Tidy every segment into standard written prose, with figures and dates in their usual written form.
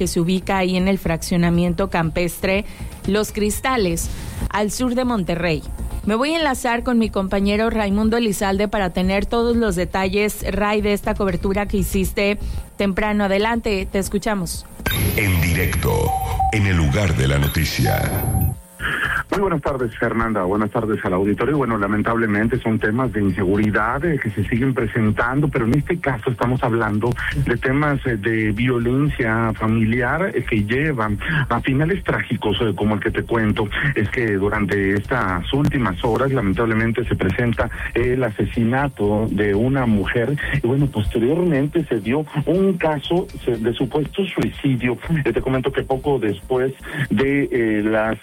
que se ubica ahí en el fraccionamiento campestre Los Cristales, al sur de Monterrey. Me voy a enlazar con mi compañero Raimundo Elizalde para tener todos los detalles, Ray, de esta cobertura que hiciste temprano. Adelante, te escuchamos. En directo, en el lugar de la noticia. Muy buenas tardes, Fernanda. Buenas tardes al auditorio. Bueno, lamentablemente son temas de inseguridad que se siguen presentando, pero en este caso estamos hablando de temas de violencia familiar que llevan a finales trágicos, como el que te cuento. Es que durante estas últimas horas, lamentablemente, se presenta el asesinato de una mujer y bueno, posteriormente se dio un caso de supuesto suicidio. Te comento que poco después de las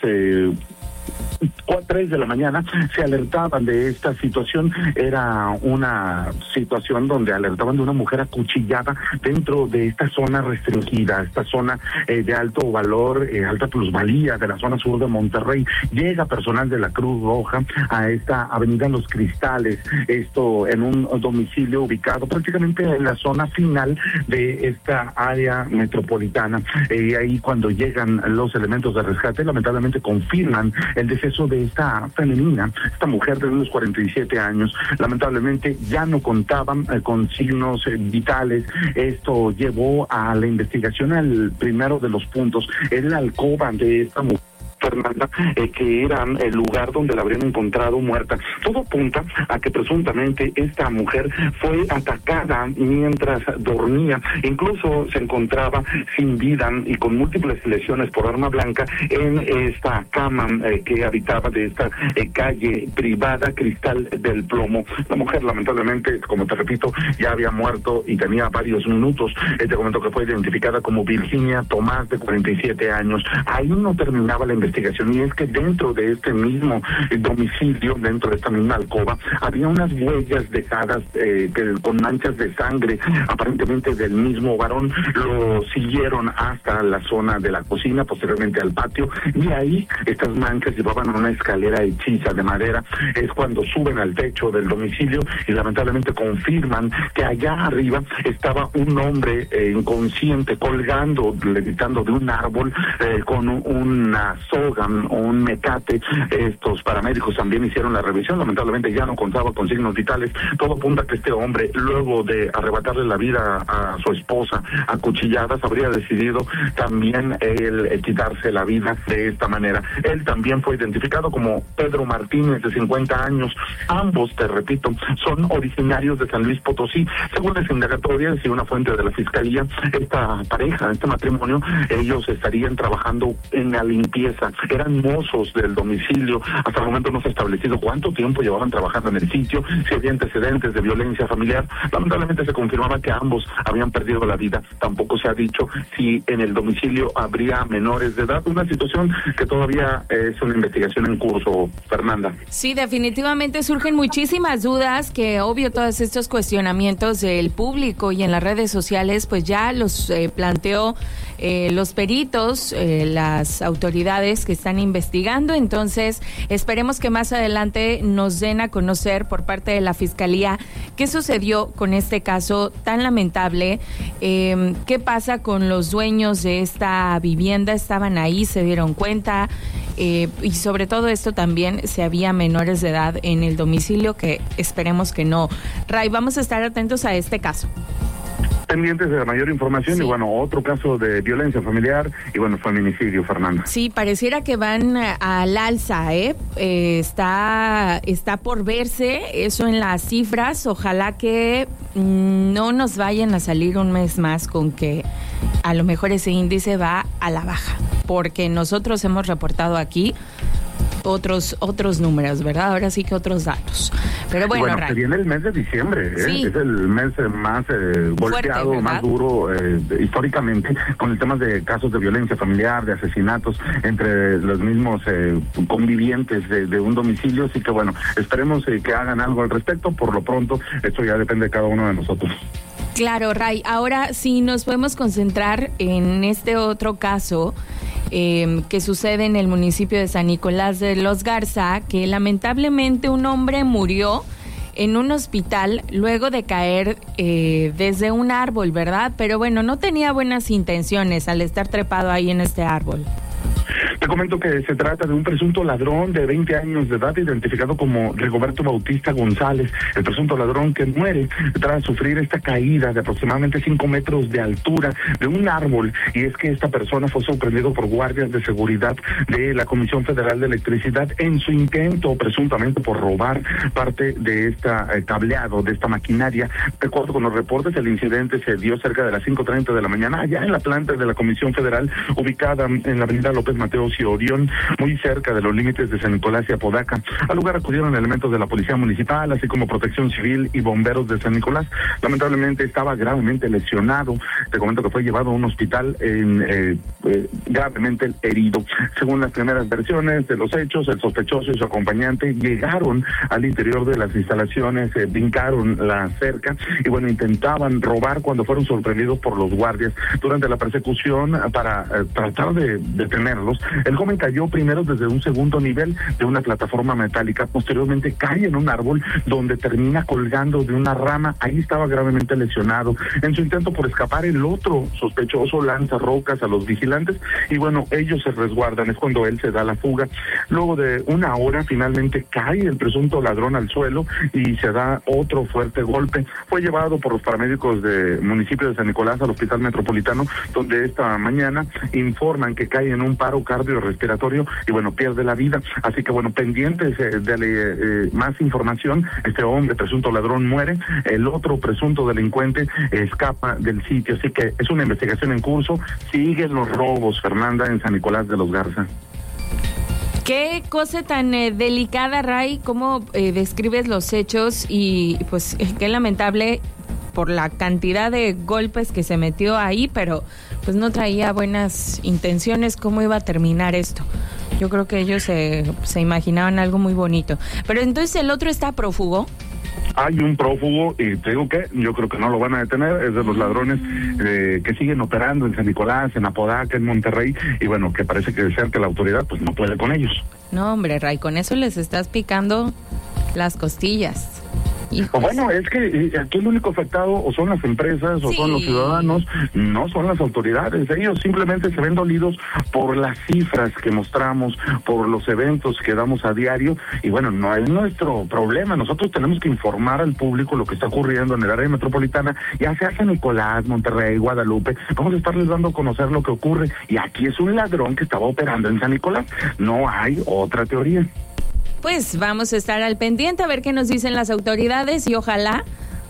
3 de la mañana se alertaban de esta situación. Era una situación donde alertaban de una mujer acuchillada dentro de esta zona restringida, esta zona de alto valor, alta plusvalía de la zona sur de Monterrey. Llega personal de la Cruz Roja a esta avenida Los Cristales, esto en un domicilio ubicado prácticamente en la zona final de esta área metropolitana. Y ahí cuando llegan los elementos de rescate, lamentablemente confirman el deceso de esta femenina, esta mujer de unos 47 años. Lamentablemente ya no contaban con signos vitales. Esto llevó a la investigación al primero de los puntos, en la alcoba de esta mujer, Fernanda, que era el lugar donde la habrían encontrado muerta. Todo apunta a que presuntamente esta mujer fue atacada mientras dormía. Incluso se encontraba sin vida y con múltiples lesiones por arma blanca en esta cama que habitaba de esta calle privada Cristal del Plomo. La mujer, lamentablemente, como te repito, ya había muerto y tenía varios minutos. Te comento que fue identificada como Virginia Tomás, de 47 años. Ahí no terminaba la investigación, y es que dentro de este mismo domicilio, dentro de esta misma alcoba, había unas huellas dejadas con manchas de sangre, aparentemente del mismo varón. Lo siguieron hasta la zona de la cocina, posteriormente al patio, y ahí estas manchas llevaban a una escalera hechiza de madera. Es cuando suben al techo del domicilio y lamentablemente confirman que allá arriba estaba un hombre inconsciente, colgando, levitando de un árbol con una soga, un mecate. Estos paramédicos también hicieron la revisión. Lamentablemente ya no contaba con signos vitales. Todo apunta a que este hombre, luego de arrebatarle la vida a su esposa a cuchilladas, habría decidido también él quitarse la vida de esta manera. Él también fue identificado como Pedro Martínez, de 50 años. Ambos, te repito, son originarios de San Luis Potosí. Según las indagatorias y una fuente de la Fiscalía, esta pareja, este matrimonio, ellos estarían trabajando en la limpieza. Eran mozos del domicilio. Hasta el momento no se ha establecido cuánto tiempo llevaban trabajando en el sitio, si había antecedentes de violencia familiar. Lamentablemente se confirmaba que ambos habían perdido la vida. Tampoco se ha dicho si en el domicilio habría menores de edad. Una situación que todavía es una investigación en curso, Fernanda. Sí, definitivamente surgen muchísimas dudas, que obvio todos estos cuestionamientos del público y en las redes sociales pues ya los planteó los peritos, las autoridades que están investigando. Entonces esperemos que más adelante nos den a conocer por parte de la Fiscalía qué sucedió con este caso tan lamentable, qué pasa con los dueños de esta vivienda, estaban ahí, se dieron cuenta, y sobre todo esto también, si había menores de edad en el domicilio, que esperemos que no. Ray, vamos a estar atentos a este caso. Pendientes de la mayor información. Sí. Y bueno, otro caso de violencia familiar y bueno, feminicidio, Fernanda. Sí, pareciera que van al alza, está por verse eso en las cifras. Ojalá que no nos vayan a salir un mes más con que a lo mejor ese índice va a la baja, porque nosotros hemos reportado aquí otros números, ¿verdad? Ahora sí que otros datos. Pero bueno, se viene el mes de diciembre, sí. Es el mes más golpeado, fuerte, más duro históricamente, con el tema de casos de violencia familiar, de asesinatos entre los mismos convivientes de un domicilio. Así que bueno, esperemos que hagan algo al respecto. Por lo pronto, esto ya depende de cada uno de nosotros. Claro, Ray. Ahora sí nos podemos concentrar en este otro caso que sucede en el municipio de San Nicolás de los Garza, que lamentablemente un hombre murió en un hospital luego de caer desde un árbol, ¿verdad? Pero bueno, no tenía buenas intenciones al estar trepado ahí en este árbol. Te comento que se trata de un presunto ladrón de 20 años de edad, identificado como Rigoberto Bautista González, el presunto ladrón que muere tras sufrir esta caída de aproximadamente 5 metros de altura de un árbol. Y es que esta persona fue sorprendido por guardias de seguridad de la Comisión Federal de Electricidad en su intento, presuntamente, por robar parte de esta cableado, de esta maquinaria. De acuerdo con los reportes, el incidente se dio cerca de las 5:30 de la mañana, allá en la planta de la Comisión Federal, ubicada en la avenida López Mateos y Orión, muy cerca de los límites de San Nicolás y Apodaca. Al lugar acudieron elementos de la Policía Municipal, así como Protección Civil y bomberos de San Nicolás. Lamentablemente estaba gravemente lesionado. Te comento que fue llevado a un hospital gravemente herido. Según las primeras versiones de los hechos, el sospechoso y su acompañante llegaron al interior de las instalaciones, brincaron la cerca y bueno, intentaban robar cuando fueron sorprendidos por los guardias. Durante la persecución para tratar de detenerlos, el joven cayó primero desde un segundo nivel de una plataforma metálica, posteriormente cae en un árbol donde termina colgando de una rama. Ahí estaba gravemente lesionado. En su intento por escapar, el otro sospechoso lanza rocas a los vigilantes y bueno, ellos se resguardan. Es cuando él se da la fuga. Luego de una hora, finalmente cae el presunto ladrón al suelo y se da otro fuerte golpe. Fue llevado por los paramédicos del municipio de San Nicolás al Hospital Metropolitano, donde esta mañana informan que cae en un paro cardiorrespiratorio y bueno, pierde la vida. Así que bueno, pendientes de más información. Este hombre, presunto ladrón, muere. El otro presunto delincuente escapa del sitio. Así que es una investigación en curso. Siguen los robos, Fernanda, en San Nicolás de los Garza. Qué cosa tan delicada, Ray, cómo describes los hechos y pues qué lamentable por la cantidad de golpes que se metió ahí, pero pues no traía buenas intenciones. ¿Cómo iba a terminar esto? Yo creo que ellos se imaginaban algo muy bonito. Pero entonces el otro está prófugo. Hay un prófugo y te digo que yo creo que no lo van a detener. Es de los ladrones que siguen operando en San Nicolás, en Apodaca, en Monterrey, y bueno, que parece que ser que la autoridad pues no puede con ellos. No, hombre, Ray, con eso les estás picando las costillas. Hijos. Bueno, es que aquí el único afectado o son las empresas o son los ciudadanos, no son las autoridades. Ellos simplemente se ven dolidos por las cifras que mostramos, por los eventos que damos a diario y bueno, no es nuestro problema. Nosotros tenemos que informar al público lo que está ocurriendo en el área metropolitana, ya sea San Nicolás, Monterrey, Guadalupe. Vamos a estarles dando a conocer lo que ocurre y aquí es un ladrón que estaba operando en San Nicolás. No hay otra teoría. Pues vamos a estar al pendiente a ver qué nos dicen las autoridades y ojalá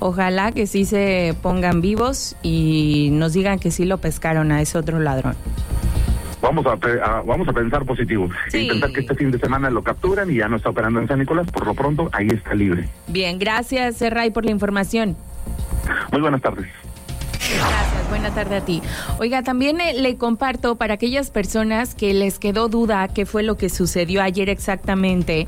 que sí se pongan vivos y nos digan que sí lo pescaron a ese otro ladrón. Vamos a pensar positivo. Sí. Intentar que este fin de semana lo capturan y ya no está operando en San Nicolás. Por lo pronto, ahí está libre. Bien, gracias, Ray, por la información. Muy buenas tardes. Gracias, buena tarde a ti. Oiga, también le comparto para aquellas personas que les quedó duda qué fue lo que sucedió ayer exactamente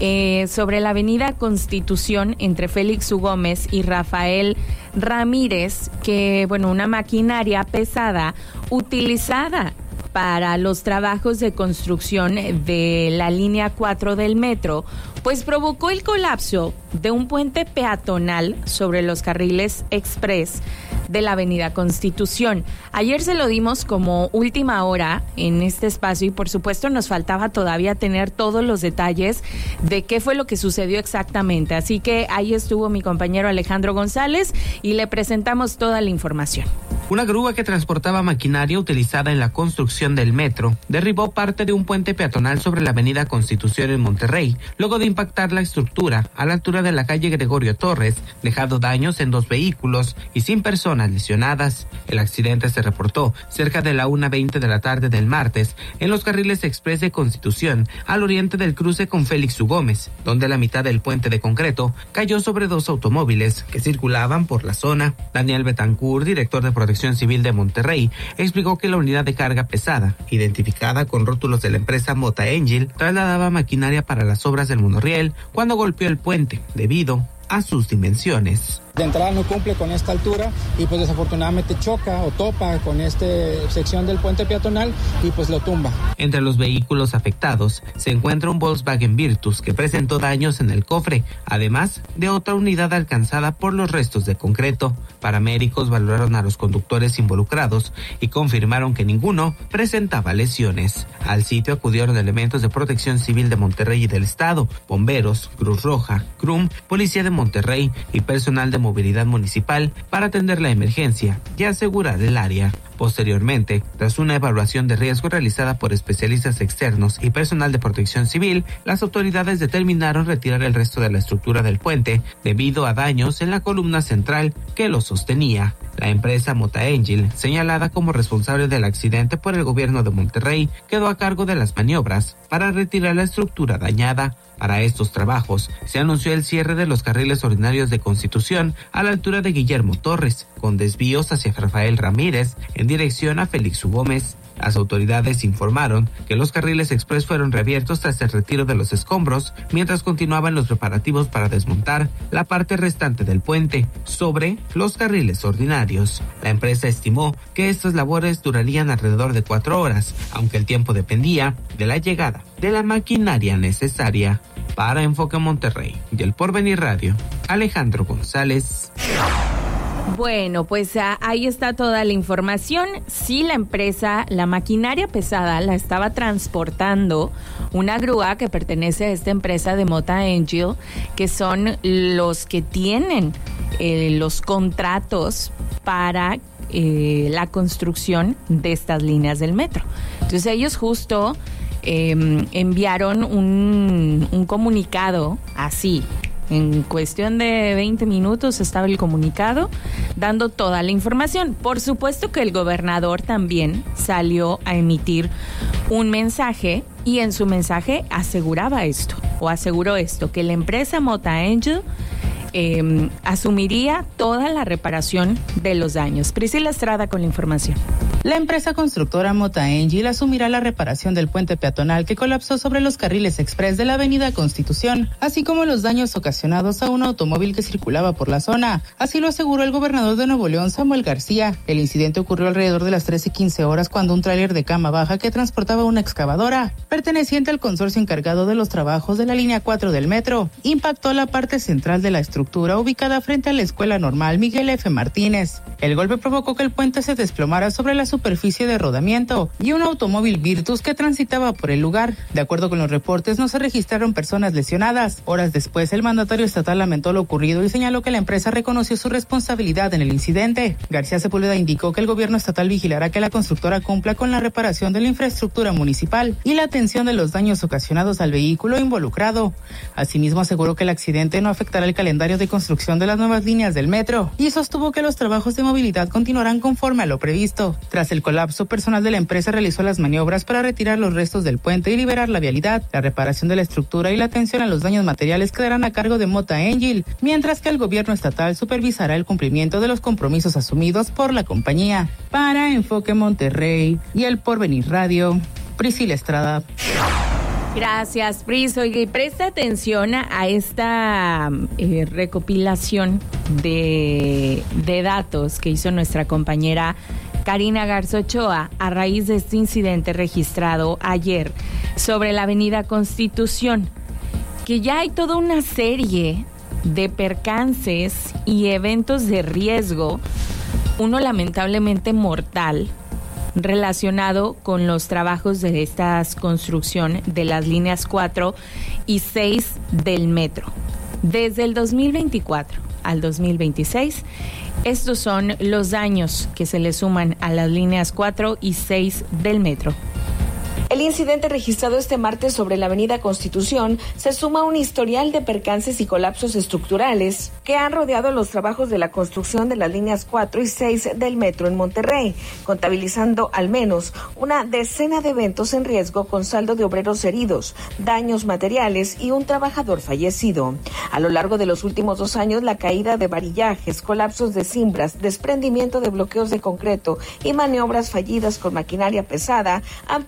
sobre la avenida Constitución entre Félix U. Gómez y Rafael Ramírez, que bueno, una maquinaria pesada utilizada para los trabajos de construcción de la línea 4 del metro, pues provocó el colapso de un puente peatonal sobre los carriles express de la avenida Constitución. Ayer se lo dimos como última hora en este espacio y por supuesto nos faltaba todavía tener todos los detalles de qué fue lo que sucedió exactamente. Así que ahí estuvo mi compañero Alejandro González y le presentamos toda la información. Una grúa que transportaba maquinaria utilizada en la construcción del metro derribó parte de un puente peatonal sobre la avenida Constitución en Monterrey, luego de impactar la estructura a la altura de la calle Gregorio Torres, dejando daños en 2 vehículos y sin personas lesionadas. El accidente se reportó cerca de la 1:20 de la tarde del martes en los carriles express de Constitución, al oriente del cruce con Félix U. Gómez, donde la mitad del puente de concreto cayó sobre 2 automóviles que circulaban por la zona. Daniel Betancourt, director de Protección Civil de Monterrey, explicó que la unidad de carga pesada, identificada con rótulos de la empresa Mota Angel, trasladaba maquinaria para las obras del monorriel cuando golpeó el puente debido a sus dimensiones. De entrada no cumple con esta altura y pues desafortunadamente choca o topa con esta sección del puente peatonal y pues lo tumba. Entre los vehículos afectados se encuentra un Volkswagen Virtus que presentó daños en el cofre, además de otra unidad alcanzada por los restos de concreto. Paramédicos valoraron a los conductores involucrados y confirmaron que ninguno presentaba lesiones. Al sitio acudieron elementos de Protección Civil de Monterrey y del Estado, bomberos, Cruz Roja, CRUM, Policía de Monterrey y personal de movilidad municipal para atender la emergencia y asegurar el área. Posteriormente, tras una evaluación de riesgo realizada por especialistas externos y personal de Protección Civil, las autoridades determinaron retirar el resto de la estructura del puente debido a daños en la columna central que lo sostenía. La empresa Mota-Engil, señalada como responsable del accidente por el gobierno de Monterrey, quedó a cargo de las maniobras para retirar la estructura dañada. Para estos trabajos, se anunció el cierre de los carriles ordinarios de Constitución a la altura de Guillermo Torres, con desvíos hacia Rafael Ramírez en dirección a Félix U. Gómez. Las autoridades informaron que los carriles express fueron reabiertos tras el retiro de los escombros, mientras continuaban los preparativos para desmontar la parte restante del puente sobre los carriles ordinarios. La empresa estimó que estas labores durarían alrededor de 4 horas, aunque el tiempo dependía de la llegada de la maquinaria necesaria. Para Enfoque Monterrey y El Porvenir Radio, Alejandro González. Bueno, pues ahí está toda la información. Sí, la empresa, la maquinaria pesada la estaba transportando una grúa que pertenece a esta empresa de Mota-Engil, que son los que tienen los contratos para la construcción de estas líneas del metro. Entonces ellos justo enviaron un comunicado así. En cuestión de 20 minutos estaba el comunicado dando toda la información. Por supuesto que el gobernador también salió a emitir un mensaje y en su mensaje aseguró esto, que la empresa Mota-Engil asumiría toda la reparación de los daños. Priscila Estrada con la información. La empresa constructora Mota-Engil asumirá la reparación del puente peatonal que colapsó sobre los carriles express de la avenida Constitución, así como los daños ocasionados a un automóvil que circulaba por la zona. Así lo aseguró el gobernador de Nuevo León, Samuel García. El incidente ocurrió alrededor de las 13:15 horas cuando un tráiler de cama baja que transportaba una excavadora, perteneciente al consorcio encargado de los trabajos de la línea 4 del metro, impactó la parte central de la estructura ubicada frente a la Escuela Normal Miguel F. Martínez. El golpe provocó que el puente se desplomara sobre la superficie de rodamiento y un automóvil Virtus que transitaba por el lugar. De acuerdo con los reportes, no se registraron personas lesionadas. Horas después, el mandatario estatal lamentó lo ocurrido y señaló que la empresa reconoció su responsabilidad en el incidente. García Sepúlveda indicó que el gobierno estatal vigilará que la constructora cumpla con la reparación de la infraestructura municipal y la atención de los daños ocasionados al vehículo involucrado. Asimismo, aseguró que el accidente no afectará el calendario de construcción de las nuevas líneas del metro y sostuvo que los trabajos de movilidad continuarán conforme a lo previsto. Tras el colapso, personal de la empresa realizó las maniobras para retirar los restos del puente y liberar la vialidad. La reparación de la estructura y la atención a los daños materiales quedarán a cargo de Mota-Engil, mientras que el gobierno estatal supervisará el cumplimiento de los compromisos asumidos por la compañía. Para Enfoque Monterrey y El Porvenir Radio, Priscila Estrada. Gracias, Pris. Oiga, y presta atención a esta recopilación de datos que hizo nuestra compañera Karina Garza Ochoa a raíz de este incidente registrado ayer sobre la avenida Constitución, que ya hay toda una serie de percances y eventos de riesgo, uno lamentablemente mortal, relacionado con los trabajos de esta construcción de las líneas 4 y 6 del metro. Desde el 2024 al 2026, estos son los daños que se le suman a las líneas 4 y 6 del metro. El incidente registrado este martes sobre la avenida Constitución se suma a un historial de percances y colapsos estructurales que han rodeado los trabajos de la construcción de las líneas 4 y 6 del metro en Monterrey, contabilizando al menos una decena de eventos en riesgo con saldo de obreros heridos, daños materiales y un trabajador fallecido. A lo largo de los últimos 2 años, la caída de varillajes, colapsos de cimbras, desprendimiento de bloqueos de concreto y maniobras fallidas con maquinaria pesada han puesto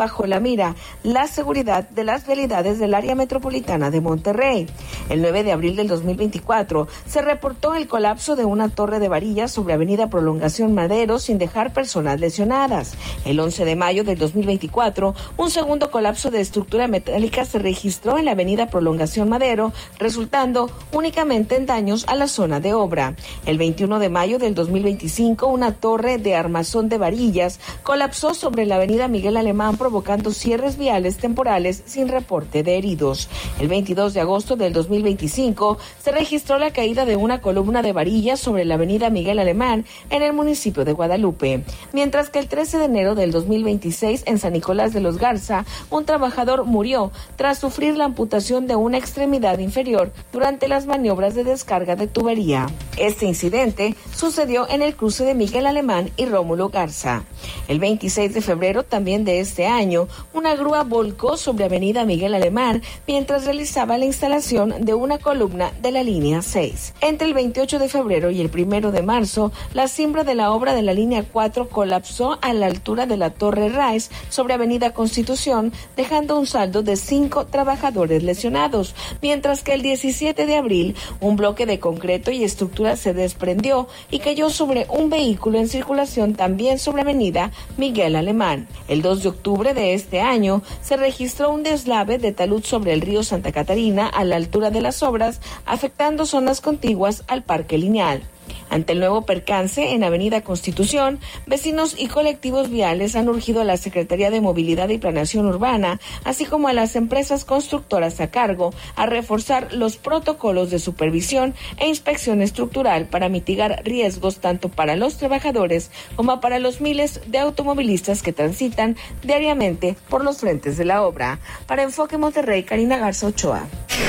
bajo la mira la seguridad de las vialidades del área metropolitana de Monterrey. El 9 de abril del 2024 se reportó el colapso de una torre de varillas sobre Avenida Prolongación Madero sin dejar personas lesionadas. El 11 de mayo del 2024, un segundo colapso de estructura metálica se registró en la Avenida Prolongación Madero, resultando únicamente en daños a la zona de obra. El 21 de mayo del 2025, una torre de armazón de varillas colapsó sobre la Avenida Miguel Alemán, provocando cierres viales temporales sin reporte de heridos. El 22 de agosto del 2025 se registró la caída de una columna de varillas sobre la Avenida Miguel Alemán en el municipio de Guadalupe, mientras que el 13 de enero del 2026 en San Nicolás de los Garza, un trabajador murió tras sufrir la amputación de una extremidad inferior durante las maniobras de descarga de tubería. Este incidente sucedió en el cruce de Miguel Alemán y Rómulo Garza. El 26 de febrero también de este año, una grúa volcó sobre Avenida Miguel Alemán mientras realizaba la instalación de una columna de la línea 6. Entre el 28 de febrero y el 1 de marzo, la cimbra de la obra de la línea 4 colapsó a la altura de la Torre Rice sobre Avenida Constitución, dejando un saldo de 5 trabajadores lesionados, mientras que el 17 de abril, un bloque de concreto y estructura se desprendió y cayó sobre un vehículo en circulación también sobre Avenida Miguel Alemán. El 2 de octubre de este año se registró un deslave de talud sobre el río Santa Catarina a la altura de las obras, afectando zonas contiguas al Parque Lineal. Ante el nuevo percance en Avenida Constitución, vecinos y colectivos viales han urgido a la Secretaría de Movilidad y Planeación Urbana, así como a las empresas constructoras a cargo, a reforzar los protocolos de supervisión e inspección estructural para mitigar riesgos tanto para los trabajadores como para los miles de automovilistas que transitan diariamente por los frentes de la obra. Para Enfoque Monterrey, Karina Garza Ochoa.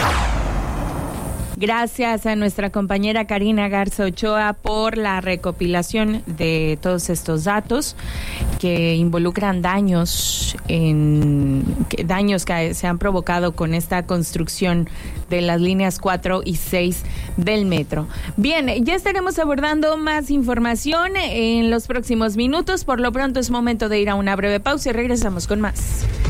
Gracias a nuestra compañera Karina Garza Ochoa por la recopilación de todos estos datos que involucran daños que se han provocado con esta construcción de las líneas 4 y 6 del metro. Bien, ya estaremos abordando más información en los próximos minutos. Por lo pronto es momento de ir a una breve pausa y regresamos con más.